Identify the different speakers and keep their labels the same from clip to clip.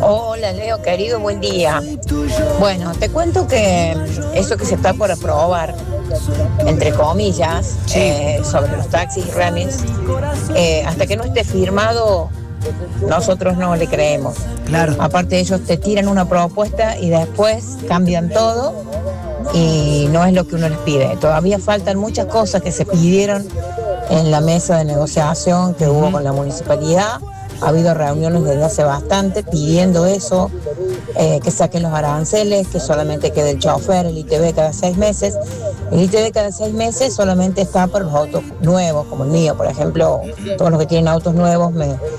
Speaker 1: Hola Leo, querido, buen día. Bueno, te cuento que eso que se está por aprobar, entre comillas, sobre los taxis y remis, hasta que no esté firmado, nosotros no le creemos.
Speaker 2: Claro.
Speaker 1: Aparte ellos te tiran una propuesta y después cambian todo y no es lo que uno les pide. Todavía faltan muchas cosas que se pidieron en la mesa de negociación que hubo con la municipalidad. Ha habido reuniones desde hace bastante pidiendo eso, que saquen los aranceles, que solamente quede el chofer, el ITV cada 6 meses. El ITV cada 6 meses solamente está para los autos nuevos, como el mío, por ejemplo. Todos los que tienen autos nuevos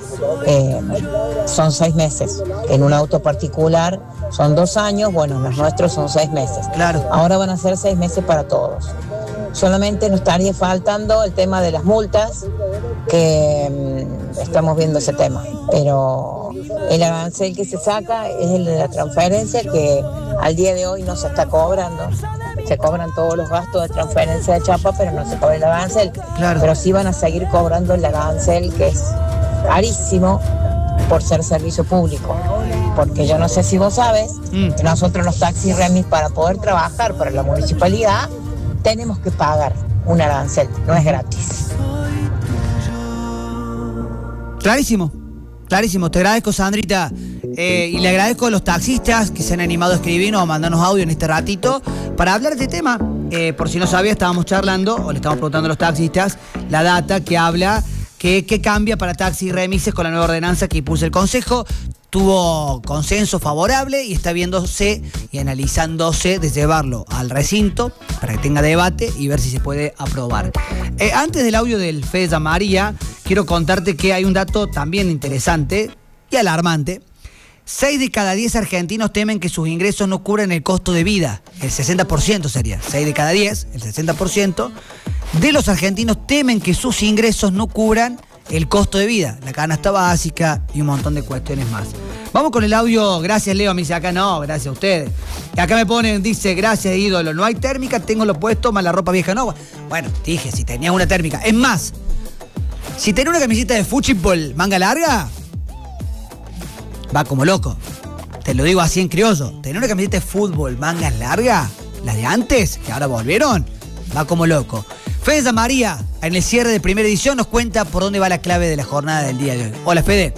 Speaker 1: son 6 meses. En un auto particular son 2 años, bueno, los nuestros son 6 meses.
Speaker 2: Claro.
Speaker 1: Ahora van a ser 6 meses para todos. Solamente nos estaría faltando el tema de las multas, que estamos viendo ese tema. Pero el arancel que se saca es el de la transferencia, que al día de hoy no se está cobrando. Se cobran todos los gastos de transferencia de chapa, pero no se cobra el arancel.
Speaker 2: Claro.
Speaker 1: Pero sí van a seguir cobrando el arancel, que es carísimo por ser servicio público. Porque yo no sé si vos sabes, que nosotros los taxis remis, para poder trabajar para la municipalidad, tenemos que pagar un arancel, no es gratis.
Speaker 2: Clarísimo, clarísimo. Te agradezco, Sandrita. Y le agradezco a los taxistas que se han animado a escribirnos o a mandarnos audio en este ratito para hablar de este tema. Por si no sabía, estábamos charlando, o le estamos preguntando a los taxistas, la data que habla que cambia para taxis y remises con la nueva ordenanza que impulsa el Consejo. Tuvo consenso favorable y está viéndose y analizándose de llevarlo al recinto para que tenga debate y ver si se puede aprobar. Antes del audio del Fede María, quiero contarte que hay un dato también interesante y alarmante. 6 de cada 10 argentinos temen que sus ingresos no cubran el costo de vida. El 60% sería. 6 de cada 10, el 60% de los argentinos temen que sus ingresos no cubran el costo de vida, la canasta básica y un montón de cuestiones más. Vamos con el audio. Gracias, Leo. Me dice acá, no, gracias a ustedes. Y acá me ponen, dice, gracias, ídolo. No hay térmica, tengo lo puesto, más la ropa vieja no. Bueno, dije, si tenías una térmica. Es más, si tenés una camiseta de fútbol manga larga, va como loco. Te lo digo así en criollo. Tener una camiseta de fútbol manga larga, las de antes, que ahora volvieron, va como loco. Fede María, en el cierre de primera edición, nos cuenta por dónde va la clave de la jornada del día de hoy. Hola, Fede.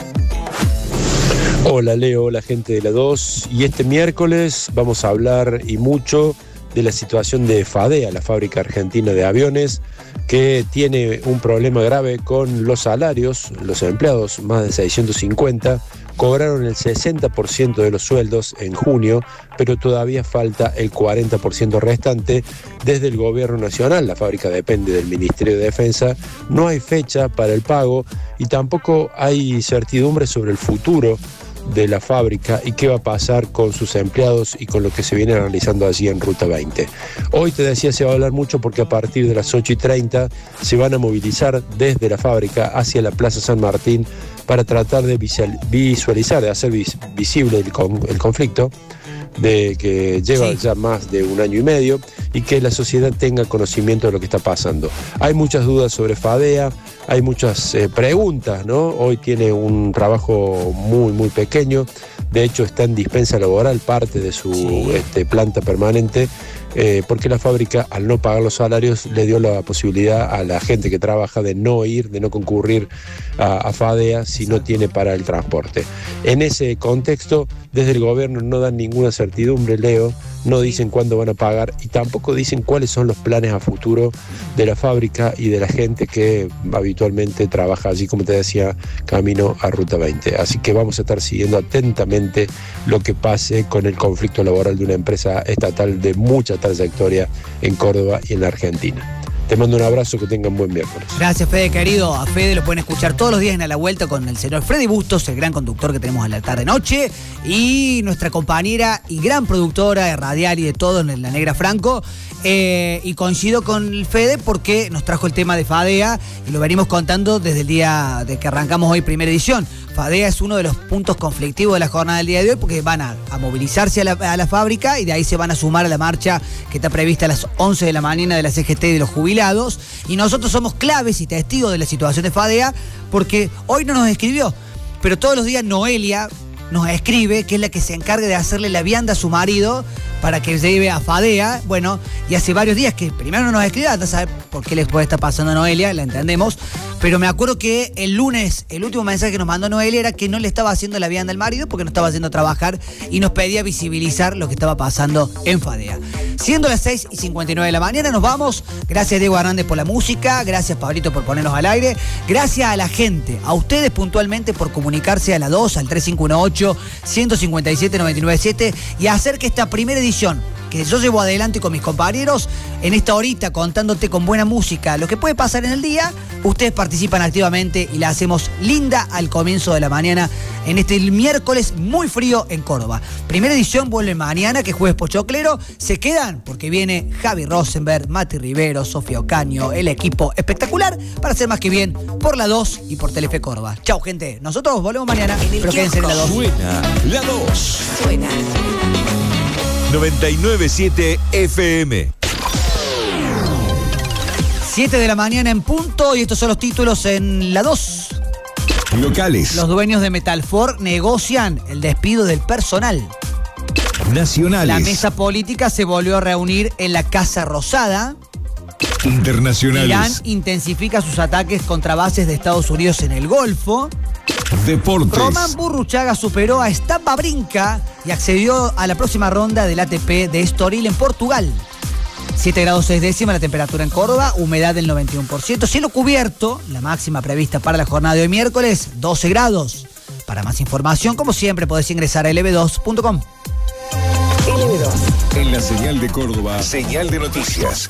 Speaker 3: Hola, Leo, hola, gente de la 2. Y este miércoles vamos a hablar y mucho de la situación de FADEA, la fábrica argentina de aviones, que tiene un problema grave con los salarios. Los empleados, más de 650, cobraron el 60% de los sueldos en junio, pero todavía falta el 40% restante desde el gobierno nacional. La fábrica depende del Ministerio de Defensa, no hay fecha para el pago y tampoco hay certidumbre sobre el futuro de la fábrica y qué va a pasar con sus empleados y con lo que se viene analizando allí en Ruta 20. Hoy te decía, se va a hablar mucho porque a partir de las 8:30 se van a movilizar desde la fábrica hacia la Plaza San Martín para tratar de visualizar, de hacer visible el conflicto de que lleva ya más de 1 año y medio y que la sociedad tenga conocimiento de lo que está pasando. Hay muchas dudas sobre FADEA, hay muchas preguntas, ¿no? Hoy tiene un trabajo muy, muy pequeño. De hecho, está en dispensa laboral parte de su planta permanente, porque la fábrica, al no pagar los salarios, le dio la posibilidad a la gente que trabaja de no ir, de no concurrir a FADEA si no tiene para el transporte. En ese contexto, desde el gobierno no dan ninguna certidumbre, Leo, no dicen cuándo van a pagar y tampoco dicen cuáles son los planes a futuro de la fábrica y de la gente que habitualmente trabaja allí, como te decía, camino a Ruta 20. Así que vamos a estar siguiendo atentamente lo que pase con el conflicto laboral de una empresa estatal de mucha trayectoria en Córdoba y en la Argentina. Te mando un abrazo, que tengan buen miércoles.
Speaker 2: Gracias, Fede, querido. A Fede lo pueden escuchar todos los días en A la Vuelta con el señor Freddy Bustos, el gran conductor que tenemos a la tarde-noche, y nuestra compañera y gran productora de radial y de todo, en La Negra Franco. Y coincido con el Fede porque nos trajo el tema de FADEA y lo venimos contando desde el día de que arrancamos hoy primera edición. FADEA es uno de los puntos conflictivos de la jornada del día de hoy porque van a movilizarse a la fábrica y de ahí se van a sumar a la marcha que está prevista a las 11 de la mañana de la CGT y de los jubilados. Y nosotros somos claves y testigos de la situación de FADEA porque hoy no nos escribió, pero todos los días Noelia, nos escribe que es la que se encarga de hacerle la vianda a su marido para que lleve a Fadea. Bueno, y hace varios días que primero no nos escribe, anda a saber por qué les puede estar pasando a Noelia, la entendemos. Pero me acuerdo que el lunes, el último mensaje que nos mandó Noelia era que no le estaba haciendo la vianda al marido porque no estaba yendo a trabajar y nos pedía visibilizar lo que estaba pasando en Fadea. Siendo las 6:59 de la mañana, nos vamos. Gracias, Diego Hernández, por la música. Gracias, Pablito, por ponernos al aire. Gracias a la gente, a ustedes puntualmente por comunicarse a la 2, al 3518-157-997 y hacer que esta primera edición que yo llevo adelante con mis compañeros, en esta horita contándote con buena música lo que puede pasar en el día, ustedes participan activamente y la hacemos linda al comienzo de la mañana en este miércoles muy frío en Córdoba. Primera edición vuelve mañana, que es jueves pochoclero. Se quedan porque viene Javi Rosenberg, Mati Rivero, Sofía Ocaño, el equipo espectacular para hacer más que bien por la 2 y por Telefe Córdoba. Chau, gente. Nosotros volvemos mañana, pero quédense en la 2.
Speaker 4: Suena la 2.
Speaker 5: Suena.
Speaker 4: 99.7 FM.
Speaker 2: 7 de la mañana en punto y estos son los títulos en la 2.
Speaker 4: Locales.
Speaker 2: Los dueños de Metalfor negocian el despido del personal.
Speaker 4: Nacionales.
Speaker 2: La mesa política se volvió a reunir en la Casa Rosada.
Speaker 4: Internacionales.
Speaker 2: Irán intensifica sus ataques contra bases de Estados Unidos en el Golfo.
Speaker 4: Deportes.
Speaker 2: Román Burruchaga superó a Stan Wawrinka y accedió a la próxima ronda del ATP de Estoril en Portugal. 7 grados 6 décimas la temperatura en Córdoba, humedad del 91%, cielo cubierto, la máxima prevista para la jornada de hoy miércoles, 12 grados. Para más información, como siempre, podés ingresar a lb2.com.
Speaker 5: LB2.
Speaker 4: En la señal de Córdoba, señal de noticias.